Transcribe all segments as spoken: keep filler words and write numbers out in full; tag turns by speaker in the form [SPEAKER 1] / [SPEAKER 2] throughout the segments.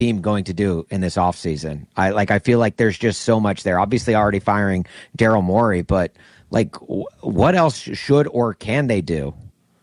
[SPEAKER 1] team going to do in this offseason? I like I feel like there's just so much there. Obviously already firing Daryl Morey, but like w- what else should or can they do?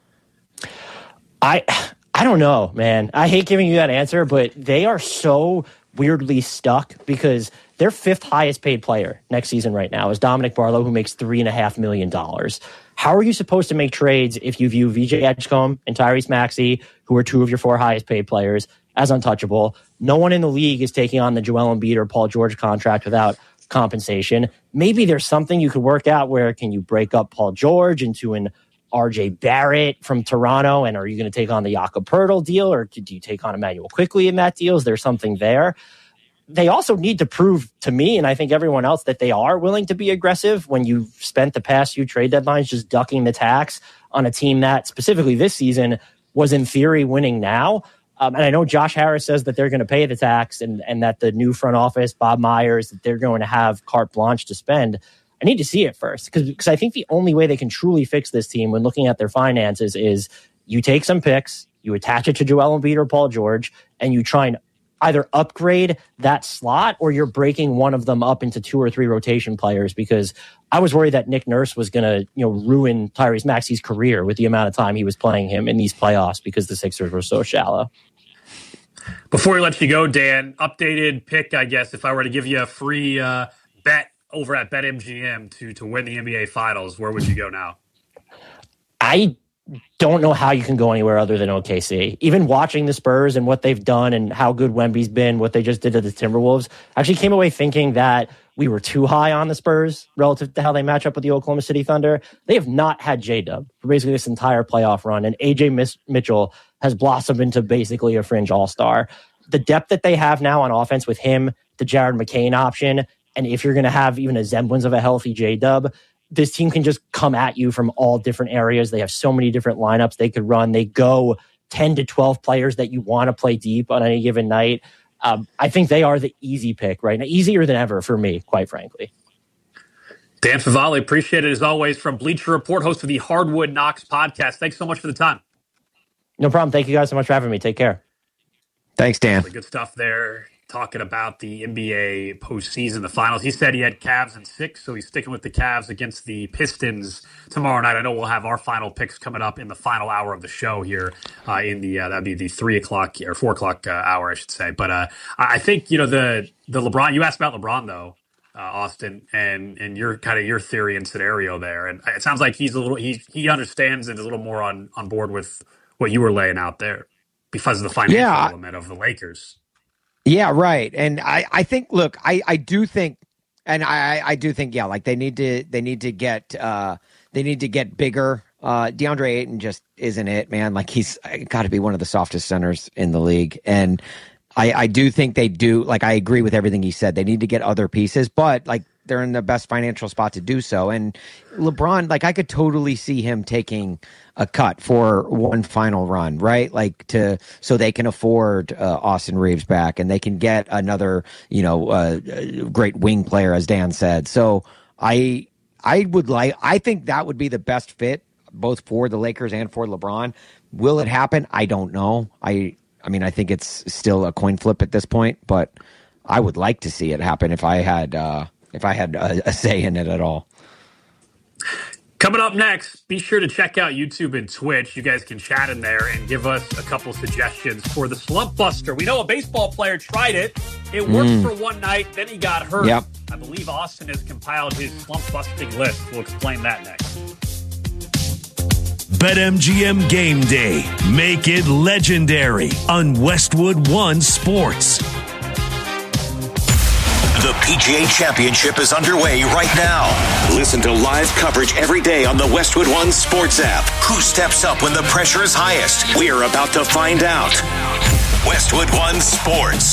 [SPEAKER 2] I I don't know, man. I hate giving you that answer, but they are so weirdly stuck because their fifth highest paid player next season right now is Dominic Barlow, who makes three and a half million dollars. How are you supposed to make trades if you view V J Edgecombe and Tyrese Maxey, who are two of your four highest paid players, as untouchable? No one in the league is taking on the Joel Embiid or Paul George contract without compensation. Maybe there's something you could work out where can you break up Paul George into an R J Barrett from Toronto, and are you going to take on the Jakob Poeltl deal, or do you take on Emmanuel Quickley in that deal? Is there something there? They also need to prove to me, and I think everyone else, that they are willing to be aggressive when you've spent the past few trade deadlines just ducking the tax on a team that, specifically this season, was in theory winning now. Um, and I know Josh Harris says that they're going to pay the tax and, and that the new front office, Bob Myers, that they're going to have carte blanche to spend. I need to see it first because because I think the only way they can truly fix this team when looking at their finances is you take some picks, you attach it to Joel Embiid or Paul George, and you try and either upgrade that slot or you're breaking one of them up into two or three rotation players, because I was worried that Nick Nurse was going to, you know, ruin Tyrese Maxey's career with the amount of time he was playing him in these playoffs because the Sixers were so shallow.
[SPEAKER 3] Before we let you go, Dan, updated pick, I guess, if I were to give you a free uh, bet over at BetMGM to to win the N B A Finals, where would you go now?
[SPEAKER 2] I don't know how you can go anywhere other than O K C. Even watching the Spurs and what they've done and how good Wemby's been, what they just did to the Timberwolves, I actually came away thinking that we were too high on the Spurs relative to how they match up with the Oklahoma City Thunder. They have not had J-Dub for basically this entire playoff run, and A J Mitchell has blossomed into basically a fringe all-star. The depth that they have now on offense with him, the Jared McCain option, and if you're going to have even a semblance of a healthy J-Dub, this team can just come at you from all different areas. They have so many different lineups they could run. They go ten to twelve players that you want to play deep on any given night. Um, I think they are the easy pick right now, easier than ever for me, quite frankly.
[SPEAKER 3] Dan Favale, appreciate it as always, from Bleacher Report, host of the Hardwood Knocks podcast. Thanks so much for the time.
[SPEAKER 2] No problem. Thank you guys so much for having me. Take care.
[SPEAKER 1] Thanks, Dan.
[SPEAKER 3] Really good stuff there. Talking about the N B A postseason, the finals. He said he had Cavs in six, so he's sticking with the Cavs against the Pistons tomorrow night. I know we'll have our final picks coming up in the final hour of the show here uh, in the uh, that'd be the three o'clock or four o'clock uh, hour, I should say. But uh, I think you know the the LeBron. You asked about LeBron though, uh, Austin, and and your kind of your theory and scenario there, and it sounds like he's a little he he understands and is a little more on on board with what you were laying out there because of the financial
[SPEAKER 1] yeah,
[SPEAKER 3] element of the Lakers.
[SPEAKER 1] Yeah, right. And I, I think, look, I, I do think, and I, I do think, yeah, like they need to, they need to get, uh, they need to get bigger. Uh, DeAndre Ayton just isn't it, man. Like he's got to be one of the softest centers in the league. And I, I do think they do, like, I agree with everything he said. They need to get other pieces, but like they're in the best financial spot to do so. And LeBron, like I could totally see him taking a cut for one final run, right? Like to, so they can afford uh, Austin Reeves back and they can get another, you know, uh, great wing player, as Dan said. So I, I would like, I think that would be the best fit both for the Lakers and for LeBron. Will it happen? I don't know. I, I mean, I think it's still a coin flip at this point, but I would like to see it happen if I had, uh, if I had a, a say in it at all.
[SPEAKER 3] Coming up next, be sure to check out YouTube and Twitch. You guys can chat in there and give us a couple suggestions for the Slump Buster. We know a baseball player tried it. It worked mm. for one night, then he got hurt.
[SPEAKER 1] Yep.
[SPEAKER 3] I believe Austin has compiled his slump busting list. We'll explain that next.
[SPEAKER 4] BetMGM Game Day. Make it legendary on Westwood One Sports.
[SPEAKER 5] The P G A Championship is underway right now. Listen to live coverage every day on the Westwood One Sports app. Who steps up when the pressure is highest? We're about to find out. Westwood One Sports.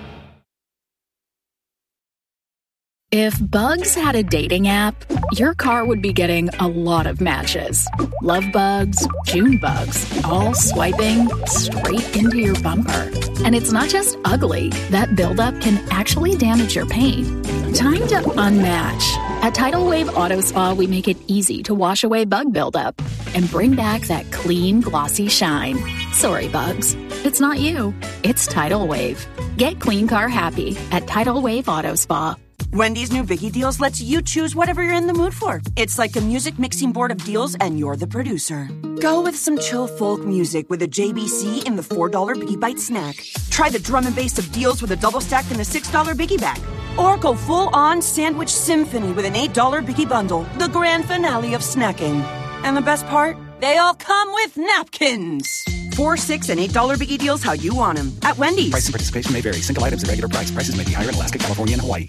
[SPEAKER 6] If Bugs had a dating app, your car would be getting a lot of matches. Love bugs, June bugs, all swiping straight into your bumper. And it's not just ugly. That buildup can actually damage your paint. Time to unmatch. At Tidal Wave Auto Spa, we make it easy to wash away bug buildup and bring back that clean, glossy shine. Sorry, Bugs. It's not you. It's Tidal Wave. Get clean car happy at Tidal Wave Auto Spa.
[SPEAKER 7] Wendy's new Biggie Deals lets you choose whatever you're in the mood for. It's like a music mixing board of deals, and you're the producer. Go with some chill folk music with a J B C in the four dollar Biggie Bite snack. Try the drum and bass of deals with a double stack in the six dollar Biggie Bag. Or go full-on sandwich symphony with an eight dollar Biggie Bundle, the grand finale of snacking. And the best part? They all come with napkins. Four, six, and eight dollar Biggie Deals how you want them at Wendy's.
[SPEAKER 8] Price and participation may vary. Single items at regular price. Prices may be higher in Alaska, California, and Hawaii.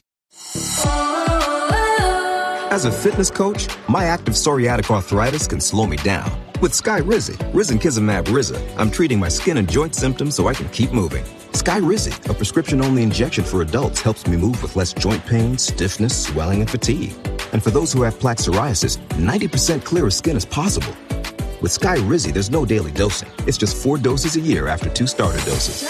[SPEAKER 9] As a fitness coach, my active psoriatic arthritis can slow me down. With Skyrizi, Risankizumab Riza, I'm treating my skin and joint symptoms so I can keep moving. Skyrizi, a prescription-only injection for adults, helps me move with less joint pain, stiffness, swelling, and fatigue. And for those who have plaque psoriasis, ninety percent clearer skin is possible. With Skyrizi, there's no daily dosing. It's just four doses a year after two starter doses.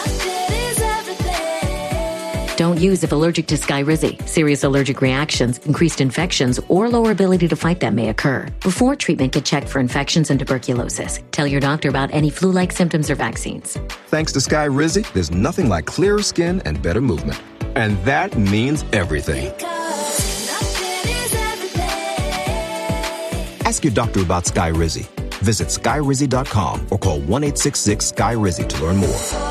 [SPEAKER 10] Don't use if allergic to Skyrizi. Serious allergic reactions, increased infections, or lower ability to fight them may occur. Before treatment, get checked for infections and tuberculosis. Tell your doctor about any flu-like symptoms or vaccines.
[SPEAKER 9] Thanks to Skyrizi, there's nothing like clearer skin and better movement. And that means everything. Ask your doctor about Skyrizi. Visit Skyrizi dot com or call one eight six six Sky Rizi to learn more.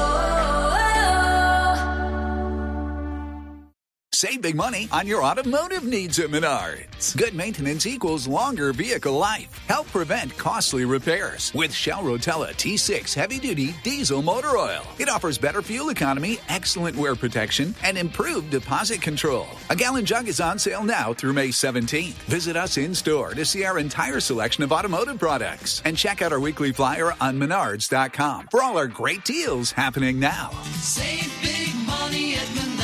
[SPEAKER 11] Save big money on your automotive needs at Menards. Good maintenance equals longer vehicle life. Help prevent costly repairs with Shell Rotella T six heavy-duty diesel motor oil. It offers better fuel economy, excellent wear protection, and improved deposit control. A gallon jug is on sale now through May seventeenth. Visit us in-store to see our entire selection of automotive products. And check out our weekly flyer on Menards dot com for all our great deals happening now.
[SPEAKER 12] Save big money at Menards.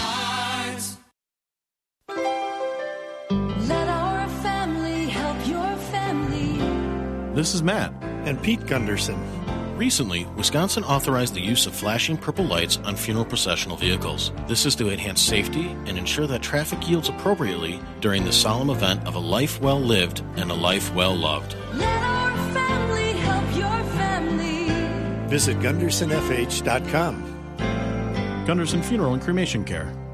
[SPEAKER 12] Let our family help your family.
[SPEAKER 13] This is Matt and Pete Gunderson. Recently, Wisconsin authorized the use of flashing purple lights on funeral processional vehicles. This is to enhance safety and ensure that traffic yields appropriately during the solemn event of a life well lived and a life well loved.
[SPEAKER 12] Let our family help your family.
[SPEAKER 14] Visit Gunderson F H dot com.
[SPEAKER 13] Gunderson Funeral and Cremation Care.